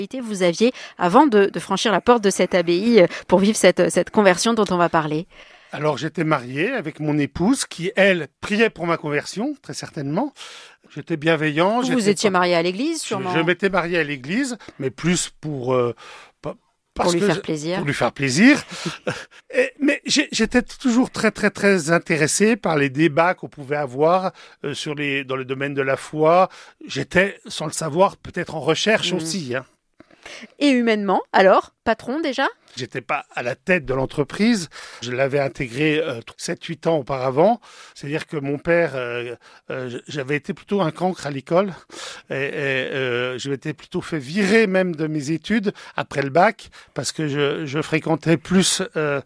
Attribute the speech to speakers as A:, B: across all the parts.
A: Vous aviez avant de franchir la porte de cette abbaye pour vivre cette conversion dont on va parler?
B: Alors j'étais marié avec mon épouse qui, elle, priait pour ma conversion, très certainement. J'étais bienveillant.
A: Vous étiez marié à l'église, sûrement?
B: Je m'étais marié à l'église, mais plus pour
A: lui faire plaisir.
B: Pour lui faire plaisir. Mais j'étais toujours très, très, très intéressé par les débats qu'on pouvait avoir dans le domaine de la foi. J'étais, sans le savoir, peut-être en recherche aussi. Hein.
A: Et humainement, alors, patron déjà?
B: J'étais pas à la tête de l'entreprise. Je l'avais intégré 7-8 ans auparavant. C'est-à-dire que mon père, j'avais été plutôt un cancre à l'école. Je m'étais plutôt fait virer même de mes études après le bac parce que je fréquentais plus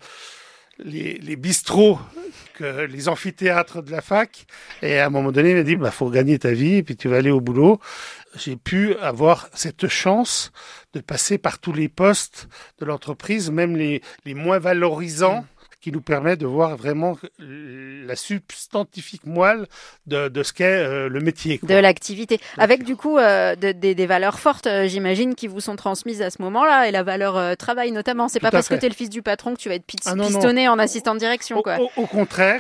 B: les bistrots que les amphithéâtres de la fac. Et à un moment donné, il m'a dit, faut gagner ta vie et puis tu vas aller au boulot. J'ai pu avoir cette chance de passer par tous les postes de l'entreprise, même les moins valorisants, qui nous permet de voir vraiment la substantifique moelle de ce qu'est le métier. Quoi.
A: De l'activité. Avec du coup des valeurs fortes, j'imagine, qui vous sont transmises à ce moment-là, et la valeur travail notamment. C'est pas parce que tu es le fils du patron que tu vas être pistonné en assistant de direction. Quoi.
B: Au contraire,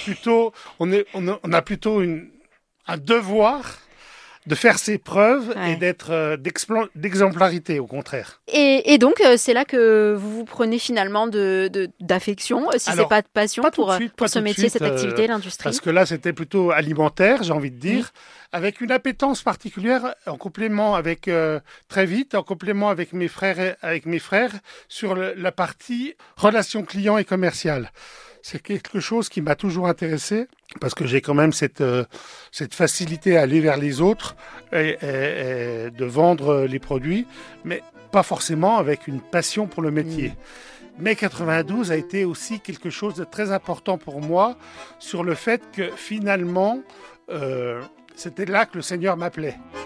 B: on a plutôt un devoir de faire ses preuves et d'être d'exemplarité, au contraire.
A: Et donc, c'est là que vous vous prenez finalement d'affection, si c'est pas de passion pour ce métier, cette activité, l'industrie.
B: Parce que là, c'était plutôt alimentaire, j'ai envie de dire, avec une appétence particulière, en complément avec très vite, en complément avec mes frères, sur la partie relations clients et commerciales. C'est quelque chose qui m'a toujours intéressé parce que j'ai quand même cette facilité à aller vers les autres et de vendre les produits, mais pas forcément avec une passion pour le métier. Mai 92 a été aussi quelque chose de très important pour moi sur le fait que finalement, c'était là que le Seigneur m'appelait.